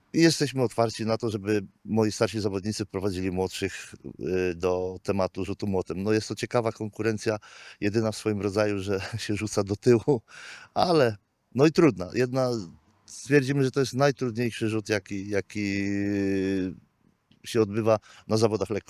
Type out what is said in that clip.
I jesteśmy otwarci na to, żeby moi starsi zawodnicy wprowadzili młodszych, do tematu rzutu młotem. No, jest to ciekawa konkurencja, jedyna w swoim rodzaju, że się rzuca do tyłu, ale no i trudna. Stwierdzimy, że to jest najtrudniejszy rzut, jaki się odbywa na zawodach lekko